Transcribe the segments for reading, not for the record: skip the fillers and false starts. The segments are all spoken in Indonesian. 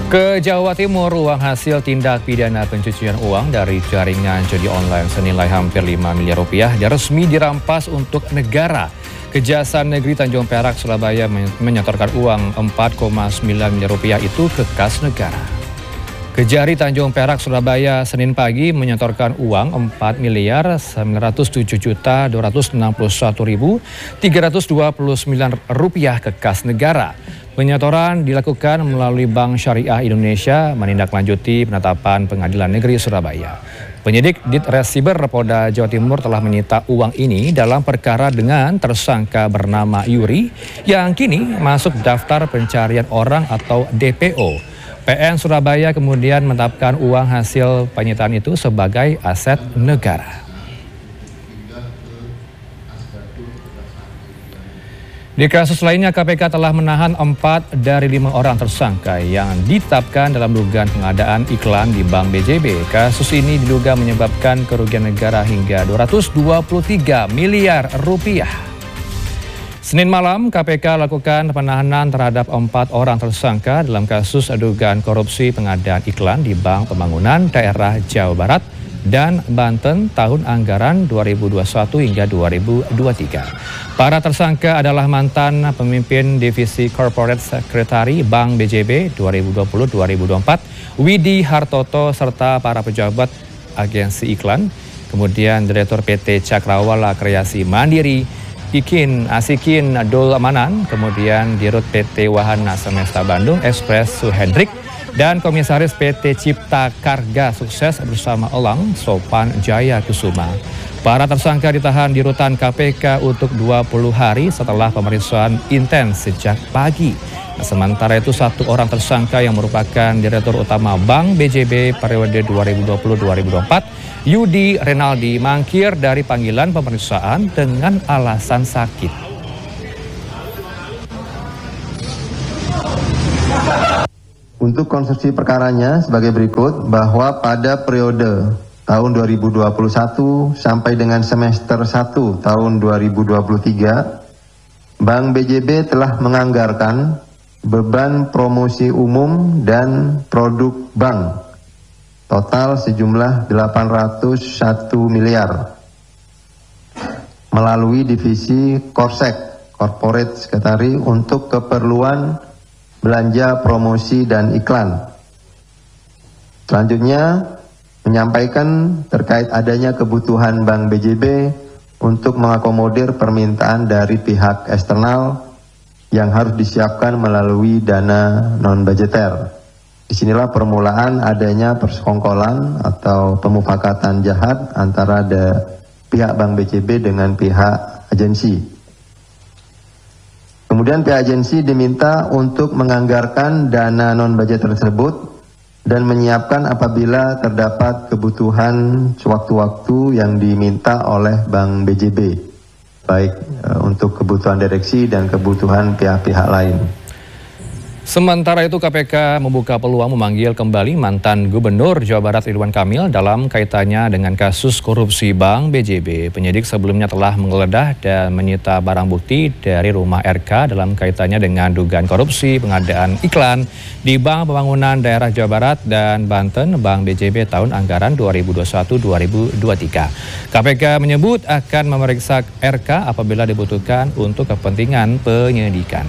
Ke Jawa Timur, uang hasil tindak pidana pencucian uang dari jaringan judi online senilai hampir 5 miliar rupiah resmi dirampas untuk negara. Kejaksaan Negeri Tanjung Perak, Surabaya menyetorkan uang 4,9 miliar rupiah itu ke kas negara. Kejari Tanjung Perak, Surabaya, Senin pagi menyetorkan uang 4.907.261.329 rupiah ke kas negara. Penyetoran dilakukan melalui Bank Syariah Indonesia menindaklanjuti penetapan Pengadilan Negeri Surabaya. Penyidik Ditresiber Polda Jawa Timur telah menyita uang ini dalam perkara dengan tersangka bernama Yuri yang kini masuk daftar pencarian orang atau DPO. PN Surabaya kemudian menetapkan uang hasil penyitaan itu sebagai aset negara. Di kasus lainnya, KPK telah menahan 4 dari 5 orang tersangka yang ditetapkan dalam dugaan pengadaan iklan di Bank BJB. Kasus ini diduga menyebabkan kerugian negara hingga 223 miliar rupiah. Senin malam, KPK lakukan penahanan terhadap 4 orang tersangka dalam kasus dugaan korupsi pengadaan iklan di Bank Pembangunan Daerah Jawa Barat dan Banten tahun anggaran 2021 hingga 2023. Para tersangka adalah mantan pemimpin Divisi Corporate Secretary Bank BJB 2020-2024, Widi Hartoto, serta para pejabat agensi iklan, kemudian Direktur PT Cakrawala Kreasi Mandiri, Asikin Dul Manan, kemudian Dirut PT Wahana Semesta Bandung, Express Suhendrik, dan Komisaris PT Cipta Karga Sukses bersama Elang Sopan Jaya Kusuma. Para tersangka ditahan di rutan KPK untuk 20 hari setelah pemeriksaan intens sejak pagi. Sementara itu, 1 orang tersangka yang merupakan Direktur Utama Bank BJB periode 2020-2024, Yudi Renaldi, mangkir dari panggilan pemeriksaan dengan alasan sakit. Untuk konstruksi perkaranya sebagai berikut, bahwa pada periode tahun 2021 sampai dengan semester 1 tahun 2023, Bank BJB telah menganggarkan beban promosi umum dan produk bank total sejumlah 801 miliar melalui divisi Korsek, Corporate Secretary, untuk keperluan belanja promosi dan iklan. Selanjutnya, menyampaikan terkait adanya kebutuhan Bank BJB untuk mengakomodir permintaan dari pihak eksternal yang harus disiapkan melalui dana non-budgeter. Disinilah permulaan adanya persekongkolan atau pemufakatan jahat antara pihak Bank BJB dengan pihak agensi. Kemudian pihak agensi diminta untuk menganggarkan dana non-budgeter tersebut dan menyiapkan apabila terdapat kebutuhan sewaktu-waktu yang diminta oleh Bank BJB, baik untuk kebutuhan direksi dan kebutuhan pihak-pihak lain. Sementara itu, KPK membuka peluang memanggil kembali mantan Gubernur Jawa Barat Ridwan Kamil dalam kaitannya dengan kasus korupsi Bank BJB. Penyidik sebelumnya telah menggeledah dan menyita barang bukti dari rumah RK dalam kaitannya dengan dugaan korupsi pengadaan iklan di Bank Pembangunan Daerah Jawa Barat dan Banten Bank BJB tahun anggaran 2021-2023. KPK menyebut akan memeriksa RK apabila dibutuhkan untuk kepentingan penyidikan.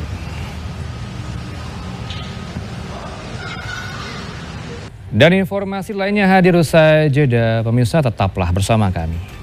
Dan informasi lainnya hadir usai jeda, pemirsa tetaplah bersama kami.